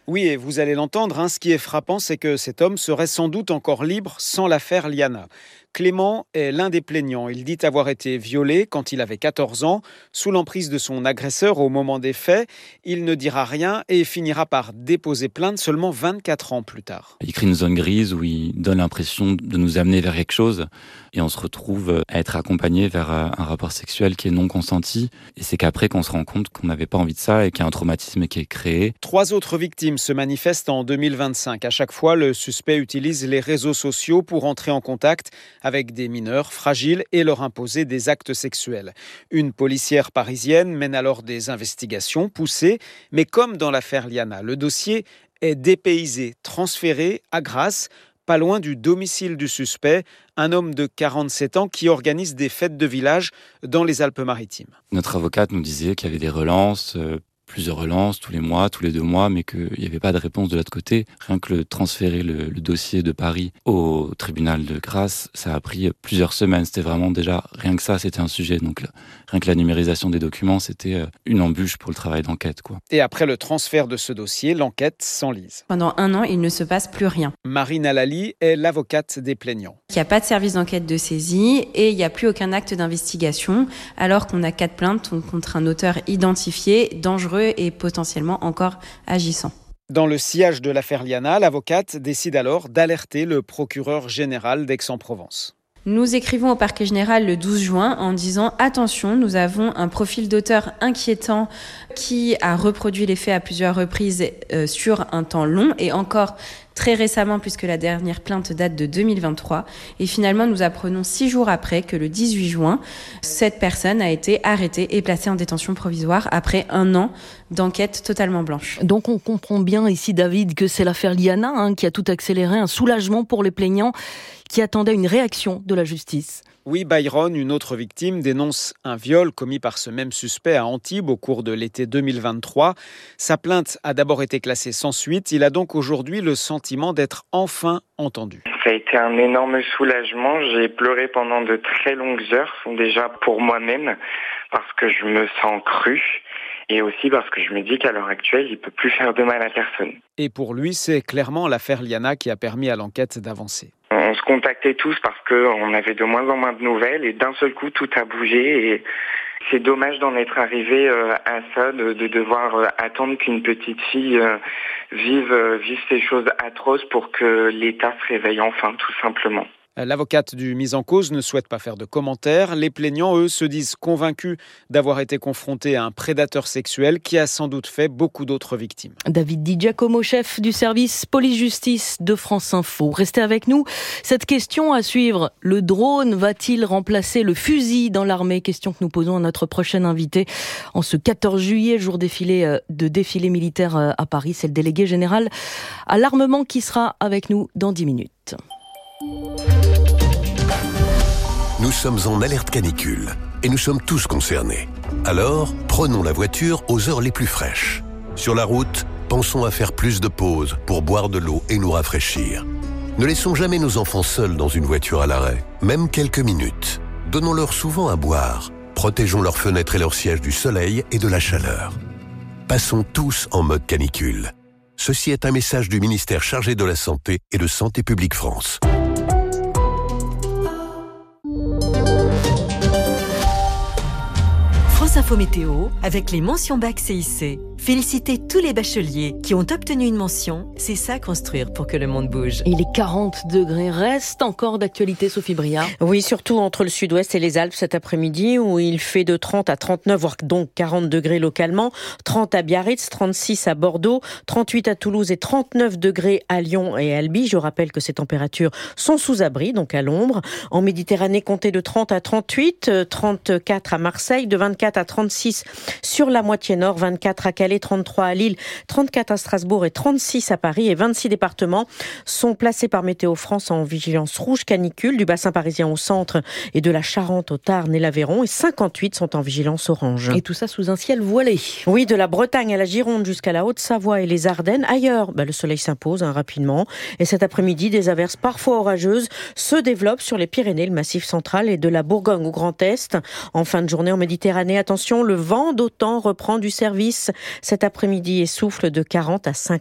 Oui, et vous allez l'entendre, ce qui est frappant, c'est que cet homme serait sans doute encore libre sans l'affaire Liana. Clément est l'un des plaignants. Il dit avoir été violé quand il avait 14 ans, sous l'emprise de son agresseur au moment des faits. Il ne dira rien et finira par déposer plainte seulement 24 ans plus tard. Il crée une zone grise où il donne l'impression de nous amener vers quelque chose et on se retrouve à être accompagné vers un rapport sexuel qui est non consenti. Et c'est qu'après qu'on se rend compte qu'on n'avait pas envie de ça et qu'il y a un traumatisme qui est créé. 3 autres victimes se manifestent en 2025. À chaque fois, le suspect utilise les réseaux sociaux pour entrer en contact avec des mineurs fragiles et leur imposer des actes sexuels. Une policière parisienne mène alors des investigations poussées, mais comme dans l'affaire Liana, le dossier est dépaysé, transféré à Grasse, pas loin du domicile du suspect, un homme de 47 ans qui organise des fêtes de village dans les Alpes-Maritimes. Notre avocate nous disait qu'il y avait des relances, plusieurs relances tous les mois, tous les 2 mois, mais qu'il n'y avait pas de réponse de l'autre côté. Rien que transférer le dossier de Paris au tribunal de Grasse, ça a pris plusieurs semaines. C'était vraiment déjà, rien que ça, c'était un sujet. Donc rien que la numérisation des documents, c'était une embûche pour le travail d'enquête, quoi. Et après le transfert de ce dossier, l'enquête s'enlise. Pendant 1 an, il ne se passe plus rien. Marine Alali est l'avocate des plaignants. Il n'y a pas de service d'enquête de saisie et il n'y a plus aucun acte d'investigation, alors qu'on a 4 plaintes contre un auteur identifié, dangereux et potentiellement encore agissant. Dans le sillage de l'affaire Liana, l'avocate décide alors d'alerter le procureur général d'Aix-en-Provence. Nous écrivons au parquet général le 12 juin en disant « Attention, nous avons un profil d'auteur inquiétant qui a reproduit les faits à plusieurs reprises sur un temps long et encore très récemment puisque la dernière plainte date de 2023. Et finalement, nous apprenons 6 jours après que le 18 juin, cette personne a été arrêtée et placée en détention provisoire après 1 an d'enquête totalement blanche. » Donc on comprend bien ici, David, que c'est l'affaire Liana qui a tout accéléré, un soulagement pour les plaignants qui attendaient une réaction de la justice. Oui, Byron, une autre victime, dénonce un viol commis par ce même suspect à Antibes au cours de l'été 2023. Sa plainte a d'abord été classée sans suite. Il a donc aujourd'hui le sentiment d'être enfin entendu. Ça a été un énorme soulagement. J'ai pleuré pendant de très longues heures, déjà pour moi-même, parce que je me sens cru. Et aussi parce que je me dis qu'à l'heure actuelle, il ne peut plus faire de mal à personne. Et pour lui, c'est clairement l'affaire Liana qui a permis à l'enquête d'avancer. On se contactait tous parce qu'on avait de moins en moins de nouvelles et d'un seul coup, tout a bougé. Et c'est dommage d'en être arrivé à ça, de devoir attendre qu'une petite fille vive ces choses atroces pour que l'État se réveille enfin, tout simplement. L'avocate du mis en cause ne souhaite pas faire de commentaires. Les plaignants, eux, se disent convaincus d'avoir été confrontés à un prédateur sexuel qui a sans doute fait beaucoup d'autres victimes. David Di Giacomo, chef du service police-justice de France Info. Restez avec nous. Cette question à suivre, le drone va-t-il remplacer le fusil dans l'armée? Question que nous posons à notre prochaine invité. En ce 14 juillet, jour de défilé militaire à Paris, c'est le délégué général à l'armement qui sera avec nous dans 10 minutes. Nous sommes en alerte canicule et nous sommes tous concernés. Alors, prenons la voiture aux heures les plus fraîches. Sur la route, pensons à faire plus de pauses pour boire de l'eau et nous rafraîchir. Ne laissons jamais nos enfants seuls dans une voiture à l'arrêt, même quelques minutes. Donnons-leur souvent à boire. Protégeons leurs fenêtres et leurs sièges du soleil et de la chaleur. Passons tous en mode canicule. Ceci est un message du ministère chargé de la Santé et de Santé publique France. France Info Météo, avec les mentions Bac CIC. Félicitez tous les bacheliers qui ont obtenu une mention. C'est ça construire pour que le monde bouge. Et les 40 degrés restent encore d'actualité, Sophie Briard. Oui, surtout entre le sud-ouest et les Alpes cet après-midi, où il fait de 30 à 39, voire donc 40 degrés localement. 30 à Biarritz, 36 à Bordeaux, 38 à Toulouse et 39 degrés à Lyon et à Albi. Je rappelle que ces températures sont sous abri, donc à l'ombre. En Méditerranée, comptez de 30 à 38, 34 à Marseille, de 24 à 36 sur la moitié nord, 24 à Calais, 33 à Lille, 34 à Strasbourg et 36 à Paris. Et 26 départements sont placés par Météo France en vigilance rouge canicule, du bassin parisien au centre et de la Charente au Tarn et l'Aveyron. Et 58 sont en vigilance orange. Et tout ça sous un ciel voilé. Oui, de la Bretagne à la Gironde jusqu'à la Haute-Savoie et les Ardennes. Ailleurs, le soleil s'impose rapidement. Et cet après-midi, des averses parfois orageuses se développent sur les Pyrénées, le Massif central et de la Bourgogne au Grand Est. En fin de journée en Méditerranée, attention, le vent d'OTAN reprend du service cet après-midi et souffle de 40 à 50